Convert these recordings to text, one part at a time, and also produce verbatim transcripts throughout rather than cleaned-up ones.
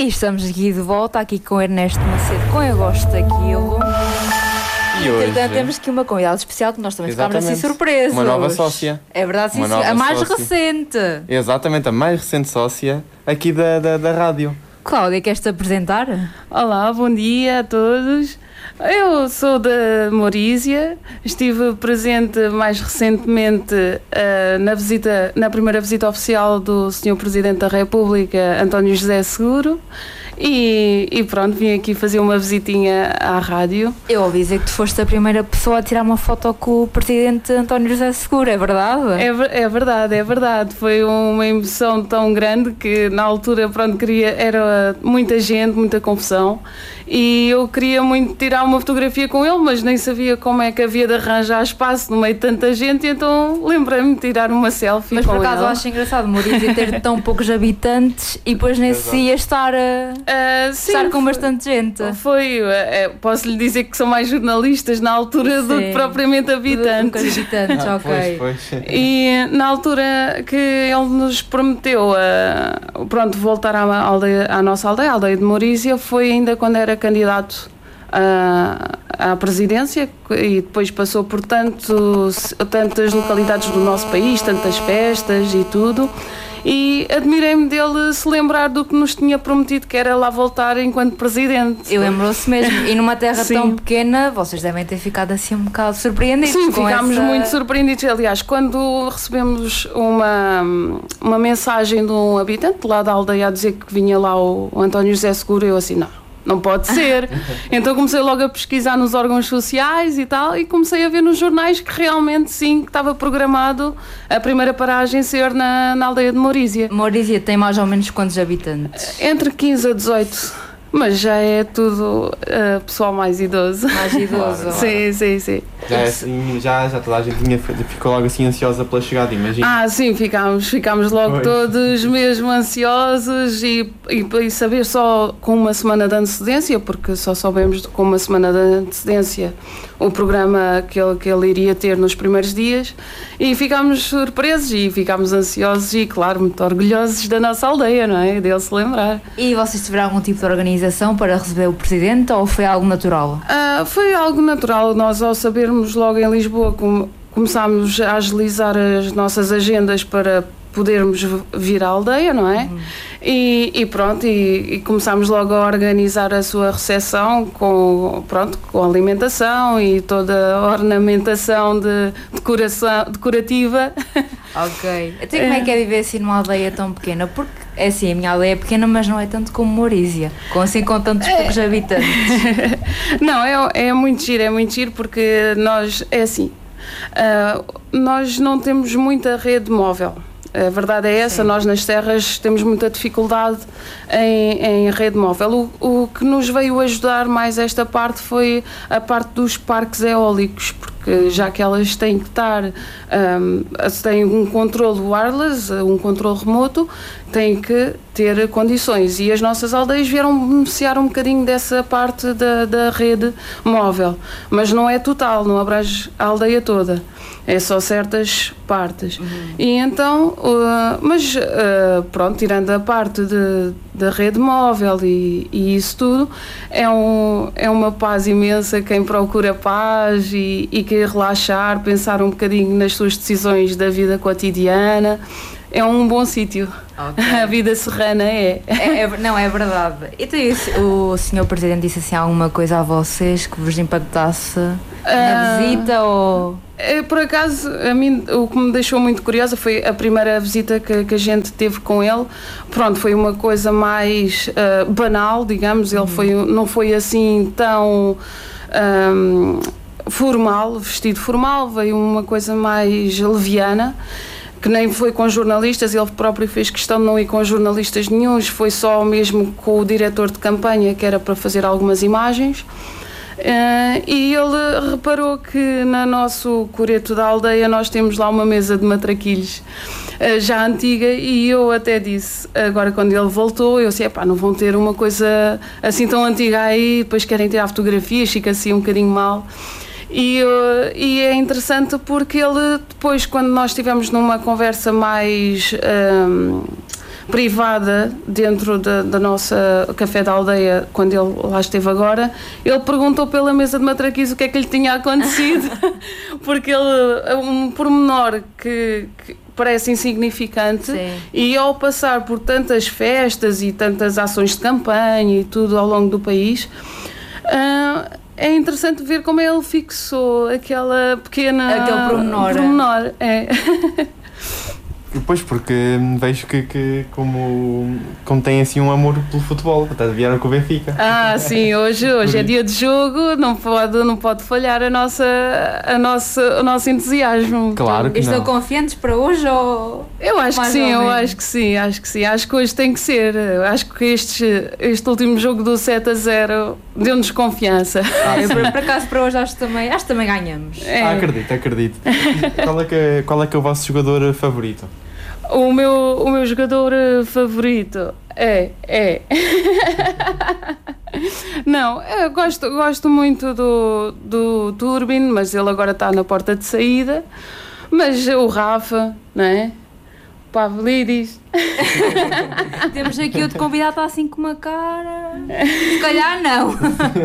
E estamos aqui de volta, aqui com o Ernesto Macedo, com Eu Gosto Daquilo. E hoje Portanto, temos aqui uma convidada especial que nós também ficámos assim surpresos. Uma nova sócia. É verdade, sim, Uma sim. nova A mais sócia. recente. Exatamente, a mais recente sócia aqui da, da, da rádio. Cláudia, queres-te apresentar? Olá, bom dia a todos. Eu sou da Morísia, estive presente mais recentemente uh, na, visita, na primeira visita oficial do senhor Presidente da República, António José Seguro, e, e pronto, vim aqui fazer uma visitinha à rádio. Eu ouvi dizer que tu foste a primeira pessoa a tirar uma foto com o Presidente António José Seguro, é verdade? É, é verdade, é verdade. Foi uma emoção tão grande que na altura, pronto, queria, era muita gente, muita confusão, e eu queria muito tirar uma fotografia com ele, mas nem sabia como é que havia de arranjar espaço no meio de tanta gente, e então lembrei-me de tirar uma selfie mas com por acaso ele. eu acho engraçado Morísia ter tão poucos habitantes e depois nesse ia estar, a, Uh, sim, estar com foi- bastante gente. Foi, uh, uh, posso lhe dizer que são mais jornalistas na altura do Sim. que propriamente Poucos habitantes. habitantes, Ah, ok. Pois, pois. E na altura que ele nos prometeu uh, pronto, voltar à, aldeia, à nossa aldeia, a aldeia de Morísia, foi ainda quando era candidato uh, à presidência, e depois passou por tanto, tantas localidades do nosso país, tantas festas e tudo. E admirei-me dele se lembrar do que nos tinha prometido, que era lá voltar enquanto presidente. Eu lembro-se mesmo, e numa terra Sim. tão pequena, vocês devem ter ficado assim um bocado surpreendidos. Sim, com ficámos essa... muito surpreendidos. Aliás, quando recebemos uma, uma mensagem de um habitante lá da aldeia a dizer que vinha lá o, o António José Seguro, eu assim, não, não pode ser. Então comecei logo a pesquisar nos órgãos sociais e tal, e comecei a ver nos jornais que realmente sim, que estava programado a primeira paragem ser na, na aldeia de Morísia. Morísia tem mais ou menos quantos habitantes? Entre quinze a dezoito, mas já é tudo uh, pessoal mais idoso. Mais idoso. Claro. Sim, sim, sim. Já, é assim, já, já toda a gente tinha, ficou logo assim ansiosa pela chegada, imagina. Ah, sim, ficámos, ficámos logo Pois. todos mesmo ansiosos e, e, e saber só com uma semana de antecedência, porque só soubemos de- com uma semana de antecedência o programa que ele, que ele iria ter nos primeiros dias, e ficámos surpresos e ficámos ansiosos e, claro, muito orgulhosos da nossa aldeia, não é? Dele se lembrar. E vocês tiveram algum tipo de organização para receber o Presidente ou foi algo natural? Ah, foi algo natural. Nós, ao sabermos logo em Lisboa, com- começámos a agilizar as nossas agendas para podermos v- vir à aldeia, não é? E, e pronto, e, e começámos logo a organizar a sua recepção com, pronto, com alimentação e toda a ornamentação de decoração, decorativa. Ok. Até como é que é viver assim numa aldeia tão pequena? Porque, é assim, a minha aldeia é pequena, mas não é tanto como Morísia, com assim com tantos poucos habitantes. Não, é, é muito giro, é muito giro porque nós, é assim, ah, nós não temos muita rede móvel. A verdade é essa, Sim. nós nas serras temos muita dificuldade em, em rede móvel. O, o que nos veio ajudar mais esta parte foi a parte dos parques eólicos, porque já que elas têm que estar, um, têm um controle wireless, um controle remoto, têm que ter condições, e as nossas aldeias vieram beneficiar um bocadinho dessa parte da, da rede móvel, mas não é total, não abrange a aldeia toda, é só certas partes. Uhum. E então, uh, mas uh, pronto, tirando a parte de, da rede móvel e, e isso tudo, é, um, é uma paz imensa. Quem procura paz e, e quer relaxar, pensar um bocadinho nas suas decisões da vida cotidiana, é um bom sítio. Ok. A vida serrana é. É, é- não, é verdade. Então, e o, o senhor Presidente disse assim alguma coisa a vocês que vos impactasse na Ah, visita ou... É, por acaso, a mim, o que me deixou muito curiosa foi a primeira visita que, que a gente teve com ele. Pronto, foi uma coisa mais ah, banal, digamos. Ele foi, não foi assim tão ahm, formal, vestido formal, veio uma coisa mais leviana, que nem foi com jornalistas. Ele próprio fez questão de não ir com jornalistas nenhuns, foi só mesmo com o diretor de campanha, que era para fazer algumas imagens. Uh, e ele reparou que no nosso coreto da aldeia nós temos lá uma mesa de matraquilhos uh, já antiga, e eu até disse, agora quando ele voltou, eu disse, epá, não vão ter uma coisa assim tão antiga aí, depois querem tirar fotografias, fica assim um bocadinho mal. E, uh, e é interessante porque ele depois, quando nós estivemos numa conversa mais... Um, privada dentro da, da nossa Café da Aldeia, quando ele lá esteve agora, ele perguntou pela mesa de matraquis o que é que lhe tinha acontecido, porque ele, um pormenor que, que parece insignificante, Sim. e ao passar por tantas festas e tantas ações de campanha e tudo ao longo do país, uh, é interessante ver como ele fixou aquela pequena... Aquele pormenor. pormenor é. Depois, porque vejo que, que como, como tem assim um amor pelo futebol, até vieram com o Benfica. Ah, sim, hoje, hoje é dia de jogo, não pode, não pode falhar a nossa, a nossa, o nosso entusiasmo. Claro que Estão não. confiantes para hoje ou... Eu acho que Mais sim, ou eu menos. acho que sim, acho que sim. Acho que hoje tem que ser. Acho que este, este último jogo do sete a zero deu-nos confiança. Ah, Eu, sim. por, por acaso para hoje acho que também, acho que também ganhamos. É. Ah, acredito, acredito. Qual é, que, é- qual é que é o vosso jogador favorito? O meu, o meu jogador eh, favorito é. é. Não, eu gosto, gosto muito do, do Turbin, mas ele agora está na porta de saída. Mas o Rafa, não é? O Pavlidis. Temos aqui outro convidado está assim com uma cara... Se calhar não.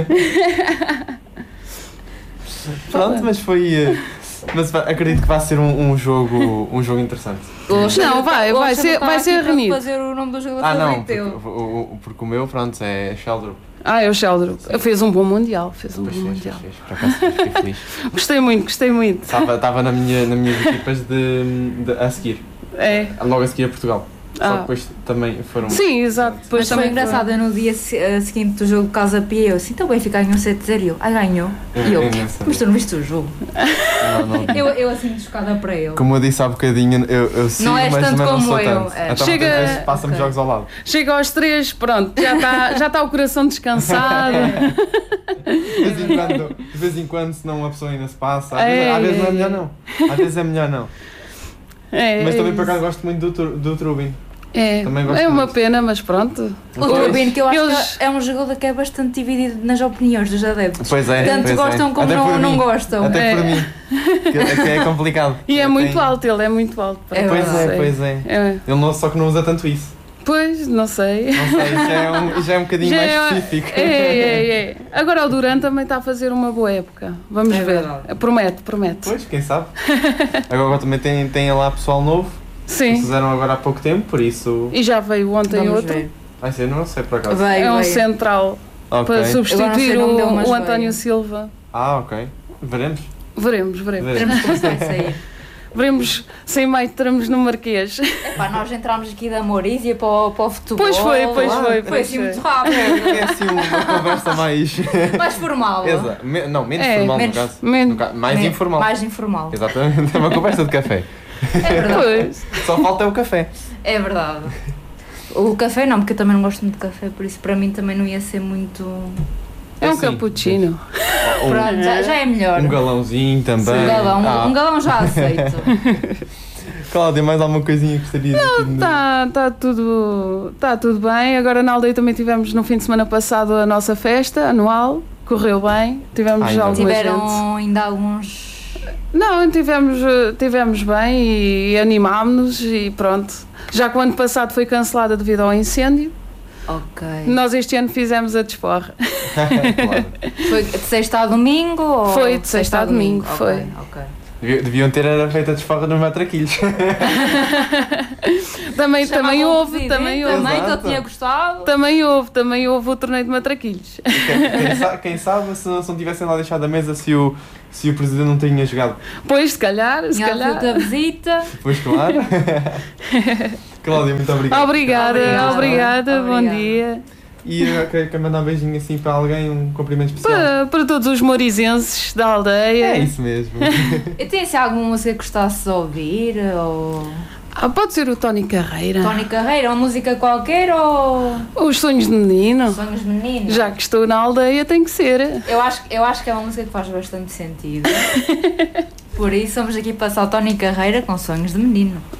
Pronto, mas foi. eh, Mas va- acredito que vai ser um, um jogo, um jogo interessante. Não, vai, vai ser- vai ser reunido. fazer o nome do jogador Ah, não, favorito porque, teu. o, o- porque o meu, pronto, é Sheldon. Ah, é o Sheldon. Fez um bom Mundial. Fez um Pois bom fez, Mundial. fez, fez, por acaso fiquei feliz. Gostei muito, gostei muito. Estava, estava na minha, nas minhas equipas de, de- a seguir, É. logo a seguir a Portugal. Só Ah. que depois também foram. Sim, exato. Depois Mas foi também engraçado, eu no dia se- eh, seguinte do jogo Casa Pia, eu assim, então o Benfica ganhou sete a zero, e eu, ai ganhou. Eu- E eu, eu não sabia. mas tu não viste o jogo? Não, não. Eu, eu assim, descada para ele. Como eu disse há bocadinho, eu, eu sigo, Não és mas tanto também não como sou eu, tanto. é. Então Chega- muitas vezes passa-me Ok. jogos ao lado. chega aos três, pronto, já está já tá o coração descansado. De vez em quando, de vez em quando se não uma pessoa ainda se passa. Às, vezes, Ei, às vezes não é ei, melhor ei. não. Às vezes é melhor não. É, Mas também por é, acaso gosto muito do, Tur- do Trubin. é, também gosto é uma muito. pena, mas pronto. O Turbino, que eu acho Eles- que é um jogador que é bastante dividido nas opiniões dos adeptos. Pois é. Tanto pois gostam é. como Até não, por não mim. gostam. Até É. por mim. Que, é que é complicado. E é Eu muito tenho- alto, ele é muito alto. É Pois verdade. é, pois é. É. Ele não, só que não usa tanto isso. Pois, não sei. Não sei, já é um, já é um bocadinho Já mais é- específico. É, é, é. Agora o Duran também está a fazer uma boa época. Vamos É ver. verdade. Promete, promete. Pois, quem sabe. Agora também tem, tem lá pessoal novo. Que Sim. fizeram agora há pouco tempo, por isso. E já veio ontem Vamos outro. ver. Vai ser, não sei por acaso. Veio, É um veio. central Ok. para Agora não substituir sei o nome dele, o, mas o veio. António Silva. Ah, ok. Veremos. Veremos, veremos. Veremos. Veremos como se vai sair. Veremos sem meio entramos no Marquês. Epá, nós entramos aqui da Morísia para o, para o futebol. Pois foi, pois Claro. foi. Foi pois assim foi. muito rápido. É assim uma conversa mais. Mais formal. Exa- me- Não, menos É, formal menos- no caso. men- No ca- mais É, informal. Mais informal. Exatamente. É uma conversa de café. É verdade. Pois. Só falta é o café. É verdade. O café não, porque eu também não gosto muito de café, por isso para mim também não ia ser muito. É um Assim, cappuccino. Um, Pronto, já, já é melhor. um galãozinho também. Um galão, Ah, um galão já aceito. Cláudia, mais alguma coisinha que gostarias de Está tá tudo, tá tudo bem. Agora na aldeia também tivemos no fim de semana passado a nossa festa anual. Correu bem. Tivemos Ah, ainda alguma bem. Tiveram gente. ainda alguns. Não, tivemos, eh, tivemos bem e, e animámos-nos e pronto. Já que o ano passado foi cancelada devido ao incêndio, Ok. nós este ano fizemos a desporra. Claro. Foi de sexta a domingo? Ou Foi de sexta a domingo, Ok, foi. ok. Deviam deviam ter era feito a desforra nos matraquilhos. Também, Chamava também o houve, presidente também houve. Também que ele Exato. tinha gostado. Também houve, também houve o torneio de matraquilhos. Quem, quem sa- quem sabe se não, se não tivessem lá deixado a mesa se o, se o presidente não tinha jogado. Pois, se calhar, se Tinha a calhar. fruta visita. Pois claro. Cláudia, muito obrigado. Obrigada, Obrigada. obrigada, bom Obrigada. dia. E eu quero, quero mandar um beijinho assim para alguém, um cumprimento especial. Para, para todos os morizenses da aldeia. É isso mesmo. Eu tenho se alguma música que gostasse de ouvir? Ou. Ah, pode ser o Tony Carreira. Tony Carreira, uma música qualquer ou. Os sonhos de menino. Sonhos de menino? Já que estou na aldeia, tem que ser. Eu acho, eu acho que é uma música que faz bastante sentido. Por isso, vamos aqui passar o Tony Carreira com Sonhos de Menino.